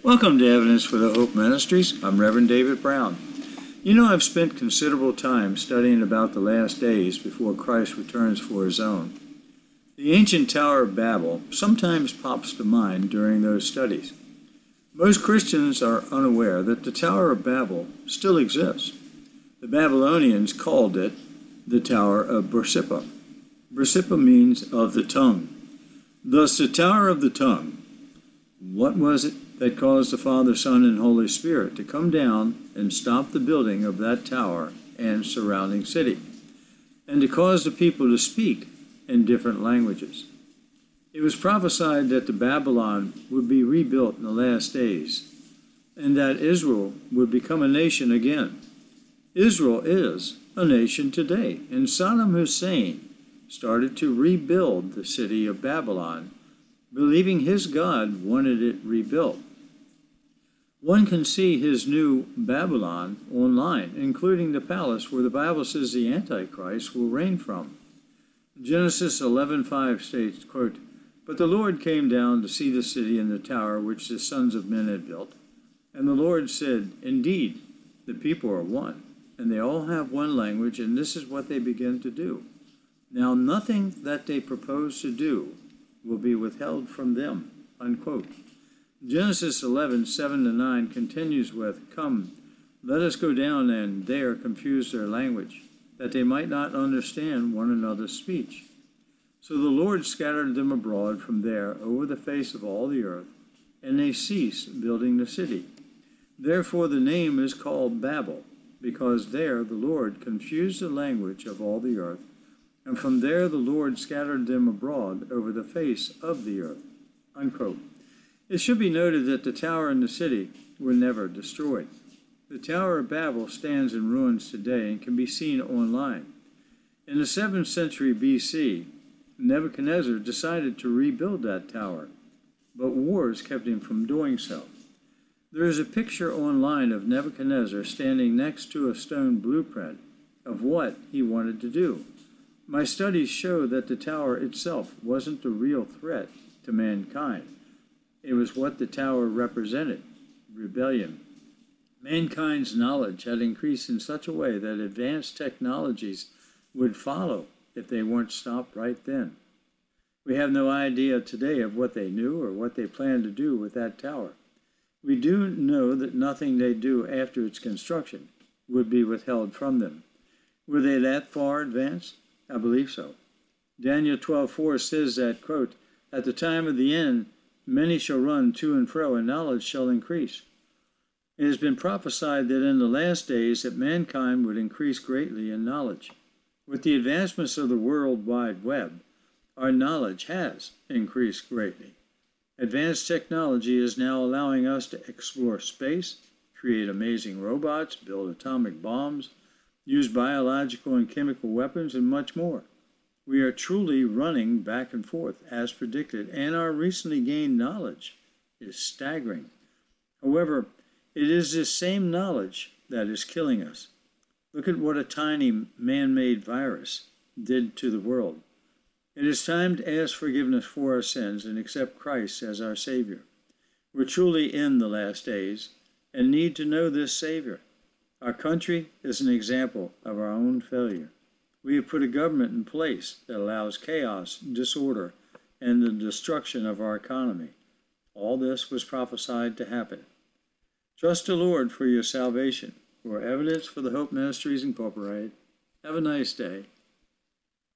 Welcome to Evidence for the Hope Ministries. I'm Reverend David Brown. You know, I've spent considerable time studying about the last days before Christ returns for his own. The ancient Tower of Babel sometimes pops to mind during those studies. Most Christians are unaware that the Tower of Babel still exists. The Babylonians called it the Tower of Borsippa. Borsippa means of the tongue. Thus, the Tower of the Tongue. What was it that caused the Father, Son, and Holy Spirit to come down and stop the building of that tower and surrounding city, and to cause the people to speak in different languages? It was prophesied that the Babylon would be rebuilt in the last days, and that Israel would become a nation again. Israel is a nation today, and Saddam Hussein started to rebuild the city of Babylon, believing his God wanted it rebuilt. One can see his new Babylon online, including the palace where the Bible says the Antichrist will reign from. Genesis 11:5 states, quote, "But the Lord came down to see the city and the tower which the sons of men had built. And the Lord said, Indeed, the people are one, and they all have one language, and this is what they begin to do. Now nothing that they propose to do will be withheld from them," unquote. Genesis 11:7-9 continues with, "Come, let us go down and there confuse their language, that they might not understand one another's speech." So the Lord scattered them abroad from there over the face of all the earth, and they ceased building the city. Therefore the name is called Babel, because there the Lord confused the language of all the earth, and from there the Lord scattered them abroad over the face of the earth, unquote. It should be noted that the tower and the city were never destroyed. The Tower of Babel stands in ruins today and can be seen online. In the 7th century BC, Nebuchadnezzar decided to rebuild that tower, but wars kept him from doing so. There is a picture online of Nebuchadnezzar standing next to a stone blueprint of what he wanted to do. My studies show that the tower itself wasn't the real threat to mankind. It was what the tower represented: rebellion. Mankind's knowledge had increased in such a way that advanced technologies would follow if they weren't stopped right then. We have no idea today of what they knew or what they planned to do with that tower. We do know that nothing they do after its construction would be withheld from them. Were they that far advanced? I believe so. Daniel 12:4 says that, quote, "At the time of the end, many shall run to and fro, and knowledge shall increase." It has been prophesied that in the last days that mankind would increase greatly in knowledge. With the advancements of the World Wide Web, our knowledge has increased greatly. Advanced technology is now allowing us to explore space, create amazing robots, build atomic bombs, use biological and chemical weapons, and much more. We are truly running back and forth as predicted, and our recently gained knowledge is staggering. However, it is this same knowledge that is killing us. Look at what a tiny man-made virus did to the world. It is time to ask forgiveness for our sins and accept Christ as our Savior. We're truly in the last days and need to know this Savior. Our country is an example of our own failure. We have put a government in place that allows chaos, disorder, and the destruction of our economy. All this was prophesied to happen. Trust the Lord for your salvation. For Evidence for the Hope Ministries Incorporated, have a nice day.